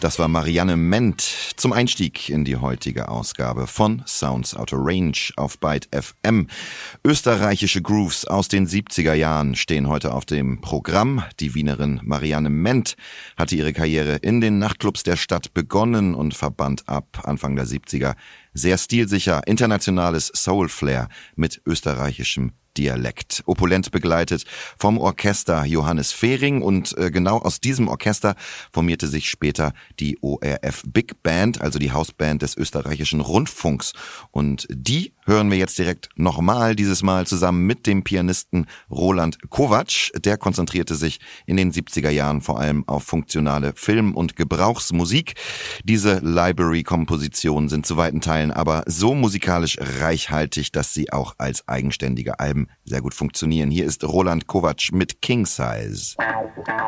Das war Marianne Ment zum Einstieg in die heutige Ausgabe von Sounds Out of Range auf Byte FM. Österreichische Grooves aus den 70er Jahren stehen heute auf dem Programm. Die Wienerin Marianne Ment hatte ihre Karriere in den Nachtclubs der Stadt begonnen und verband ab Anfang der 70er sehr stilsicher internationales Soul-Flair mit österreichischem Dialekt. Opulent begleitet vom Orchester Johannes Fehring und genau aus diesem Orchester formierte sich später die ORF Big Band, also die Hausband des österreichischen Rundfunks. Und die hören wir jetzt direkt nochmal, dieses Mal zusammen mit dem Pianisten Roland Kovacs. Der konzentrierte sich in den 70er Jahren vor allem auf funktionale Film- und Gebrauchsmusik. Diese Library-Kompositionen sind zu weiten Teilen aber so musikalisch reichhaltig, dass sie auch als eigenständige Alben sehr gut funktionieren. Hier ist Roland Kovacs mit King Size.